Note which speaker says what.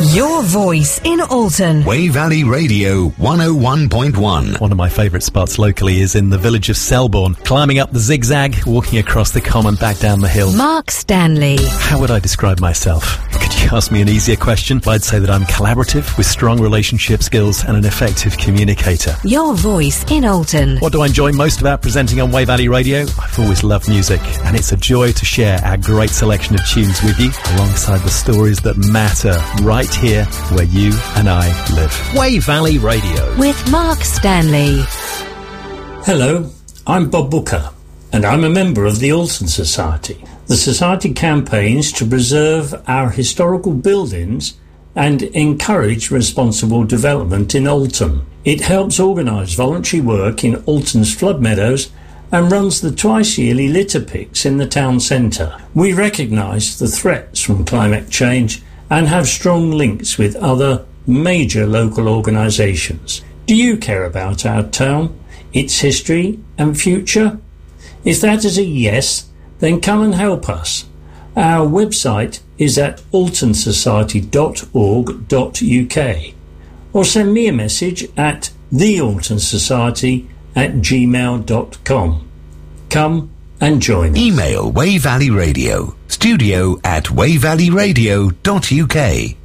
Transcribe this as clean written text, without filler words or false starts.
Speaker 1: Your voice in Alton.
Speaker 2: Wey Valley Radio 101.1.
Speaker 3: One of my favourite spots locally is in the village of Selborne, climbing up the zigzag, walking across the common back down the hill.
Speaker 1: Mark Stanley.
Speaker 3: How would I describe myself? Could you ask me an easier question? I'd say that I'm collaborative, with strong relationship skills and an effective communicator.
Speaker 1: Your voice in Alton.
Speaker 3: What do I enjoy most about presenting on Wey Valley Radio? I've always loved music, and it's a joy to share our great selection of tunes with you, alongside the stories that matter right here where you and I live. Wey Valley Radio.
Speaker 1: With Mark Stanley.
Speaker 4: Hello, I'm Bob Booker, and I'm a member of the Alton Society. The Society campaigns to preserve our historical buildings and encourage responsible development in Alton. It helps organise voluntary work in Alton's flood meadows and runs the twice-yearly litter picks in the town centre. We recognise the threats from climate change and have strong links with other major local organisations. Do you care about our town, its history and future? If that is a yes, then come and help us. Our website is at altonsociety.org.uk, or send me a message at thealtonsociety@gmail.com. Come and join us.
Speaker 2: Email Wey Valley Radio, studio@weyvalleyradio.uk.